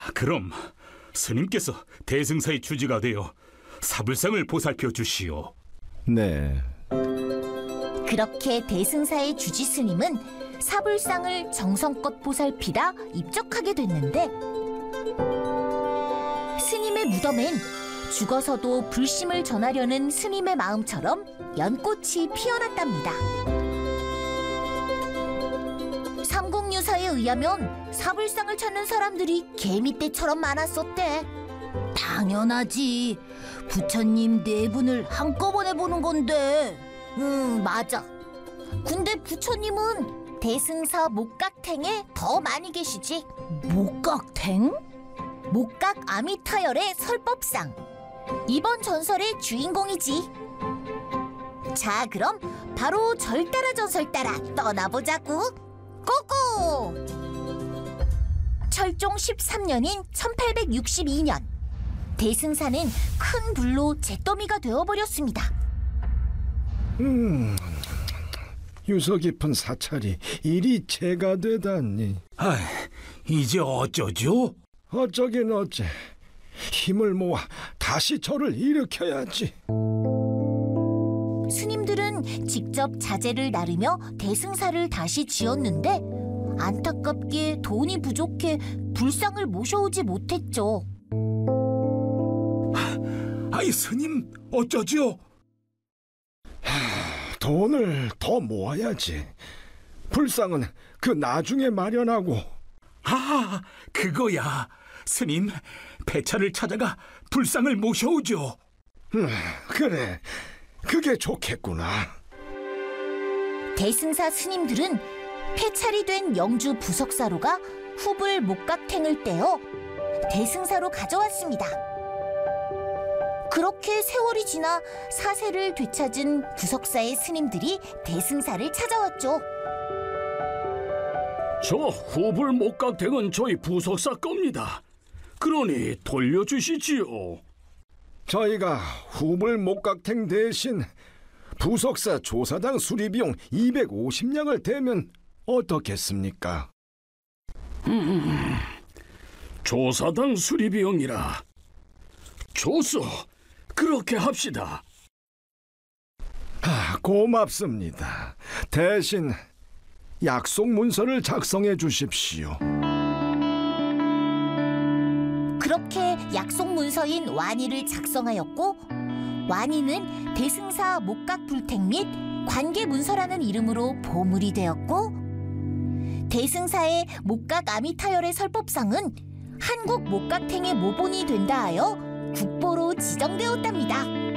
그럼 스님께서 대승사의 주지가 되어 사불상을 보살펴 주시오. 네. 그렇게 대승사의 주지 스님은 사불상을 정성껏 보살피다 입적하게 됐는데, 스님의 무덤엔 죽어서도 불심을 전하려는 스님의 마음처럼 연꽃이 피어났답니다. 삼국유사에 의하면 사불상을 찾는 사람들이 개미떼처럼 많았었대. 당연하지. 부처님 네 분을 한꺼번에 보는 건데. 맞아. 근데 부처님은 대승사 목각탱에 더 많이 계시지. 목각탱? 목각 아미타열의 설법상, 이번 전설의 주인공이지. 자, 그럼 바로 절 따라 전설 따라 떠나보자고. 고고! 철종 13년인 1862년, 대승사는 큰 불로 잿더미가 되어버렸습니다. 유서 깊은 사찰이 이리 재가 되다니. 이제 어쩌죠? 어쩌긴 어째. 힘을 모아 다시 절을 일으켜야지. 스님들은 직접 자재를 나르며 대승사를 다시 지었는데, 안타깝게 돈이 부족해 불상을 모셔오지 못했죠. 스님, 어쩌죠? 돈을 더 모아야지. 불상은 그 나중에 마련하고. 그거야. 스님, 폐차를 찾아가 불상을 모셔오죠. 그래, 그게 좋겠구나. 대승사 스님들은 폐찰이 된 영주 부석사로가 후불 목각탱을 떼어 대승사로 가져왔습니다. 그렇게 세월이 지나 사세를 되찾은 부석사의 스님들이 대승사를 찾아왔죠. 저 후불 목각탱은 저희 부석사 겁니다. 그러니 돌려주시지요. 저희가 후불 목각탱 대신 부석사 조사당 수리비용 250냥을 대면 어떻겠습니까? 조사당 수리비용이라. 좋소. 그렇게 합시다. 고맙습니다. 대신 약속 문서를 작성해 주십시오. 그렇게 약속 문서인 완의를 작성하였고, 완의는 대승사 목각불택 및 관계문서라는 이름으로 보물이 되었고, 대승사의 목각 아미타열의 설법상은 한국 목각탱의 모본이 된다 하여 국보로 지정되었답니다.